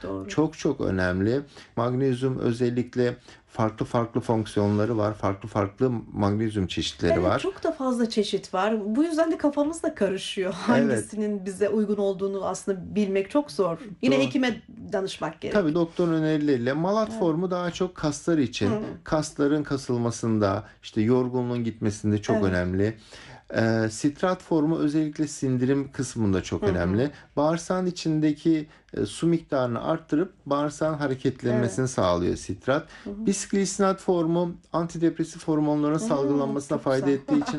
Doğru. çok çok önemli. Magnezyum özellikle farklı farklı fonksiyonları var. Farklı farklı magnezyum çeşitleri Evet, var. çok da fazla çeşit var. Bu yüzden de kafamız da karışıyor. Evet, Hangisinin bize uygun olduğunu aslında bilmek çok zor. Yine doğru. hekime danışmak Tabii gerek. doktorun önerileriyle malat Evet. formu daha çok kaslar için, Hı, kasların kasılmasında, işte yorgunluğun gitmesinde çok evet. önemli. Sitrat formu özellikle sindirim kısmında çok Hı hı. önemli. Bağırsağın içindeki su miktarını arttırıp bağırsağın Evet. hareketlenmesini sağlıyor sitrat. Hı hı. Bisklisnat formu antidepresif hormonların salgılanmasına Çok fayda güzel. ettiği için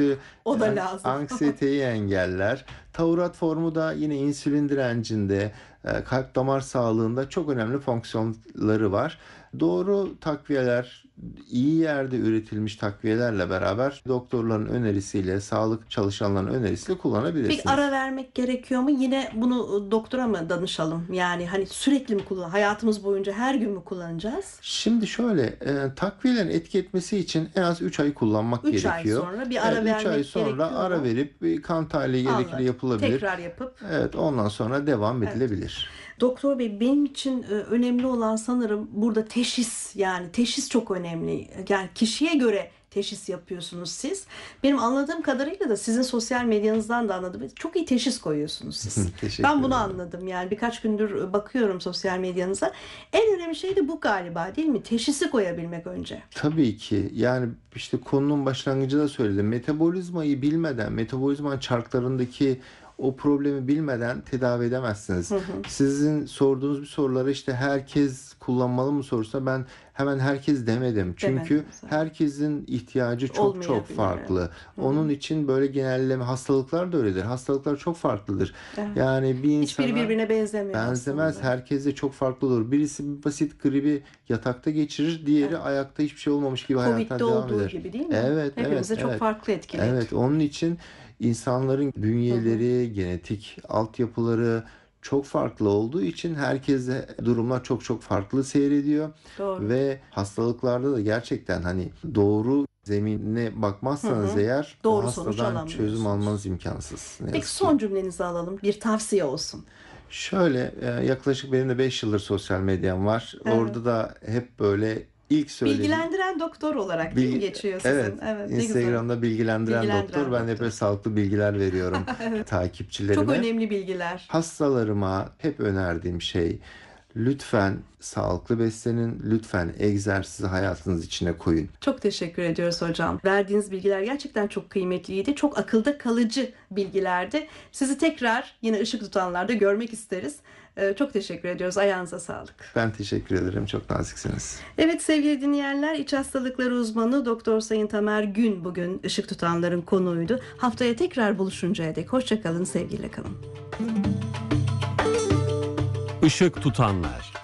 O da lazım. anksiyeteyi engeller. Taurat formu da yine insülin direncinde, kalp damar sağlığında çok önemli fonksiyonları var. Doğru takviyeler, iyi yerde üretilmiş takviyelerle beraber doktorların önerisiyle, sağlık çalışanlarının önerisiyle Peki kullanabilirsiniz. ara vermek gerekiyor mu? Yine bunu doktora mı danışalım? Yani hani sürekli mi hayatımız boyunca her gün mü kullanacağız? Şimdi şöyle, takviyelerin etki etmesi için en az 3 ay kullanmak 3 ay gerekiyor. sonra bir Evet, ara 3 ay vermek sonra gerekiyor ara mu? verip bir kan tahlili gerekli Anladım. yapılabilir. Tekrar yapıp. Evet, ondan sonra devam Evet. edilebilir. Doktor Bey, benim için önemli olan sanırım burada teşhis, yani teşhis çok önemli. Yani kişiye göre teşhis yapıyorsunuz siz. Benim anladığım kadarıyla da sizin sosyal medyanızdan da anladım. Çok iyi teşhis koyuyorsunuz siz. Ben Teşekkür bunu ederim. anladım. Yani birkaç gündür bakıyorum sosyal medyanıza. En önemli şey de bu galiba, değil mi? Teşhisi koyabilmek önce. Tabii ki. Yani işte konunun başlangıcında söyledim. Metabolizmayı bilmeden, metabolizma çarklarındaki o problemi bilmeden tedavi edemezsiniz. Hı hı. Sizin sorduğunuz bir sorulara işte herkes kullanmalı mı sorusuna ben hemen herkes demedim. Çünkü Demediniz. Evet. herkesin ihtiyacı çok çok Olmayabilir. Evet. farklı. Hı hı. Onun için böyle genelleme hastalıklar da öyledir. Hastalıklar çok farklıdır. Evet. Yani bir Hiçbiri insana birbirine benzemiyor benzemez. aslında. Herkese çok farklı olur. Birisi bir basit gribi yatakta geçirir, diğeri Evet. ayakta hiçbir şey olmamış gibi Covid'de hayatına devam olduğu eder. gibi, değil mi? Evet, evet, Hepimizi çok evet. farklı etkiledi. Evet, onun için insanların Hı hı. bünyeleri, genetik altyapıları çok farklı olduğu için herkese durumlar çok çok farklı seyrediyor Doğru. ve hastalıklarda da gerçekten hani doğru zeminine Hı bakmazsanız hı. eğer o Doğru sonuç hastadan çözüm almanız alamıyorsunuz. imkansız ne Peki yazık ki. son cümlenizi alalım. Bir tavsiye olsun. Şöyle yaklaşık benim de 5 yıldır sosyal medyam var. Evet. Orada da hep böyle ilk söylediğim Bilgilendiren doktor olarak değil mi geçiyor evet, sizin? Evet, ne güzel. Instagram'da bilgilendiren doktor. Bilgilendiren Ben de böyle doktor. sağlıklı bilgiler veriyorum Evet. Çok takipçilerime. önemli bilgiler. Hastalarıma hep önerdiğim şey lütfen sağlıklı beslenin, lütfen egzersizi hayatınız içine koyun. Çok teşekkür ediyoruz hocam. Verdiğiniz bilgiler gerçekten çok kıymetliydi. Çok akılda kalıcı bilgilerdi. Sizi tekrar yine ışık tutanlarda görmek isteriz. Çok teşekkür ediyoruz. Ayağınıza sağlık. Ben teşekkür ederim. Çok naziksiniz. Evet sevgili dinleyenler, iç hastalıkları uzmanı Doktor Sayın Tamer Gün bugün ışık tutanların konuğuydu. Haftaya tekrar buluşuncaya dek hoşça kalın, sevgiyle kalın. Işık tutanlar.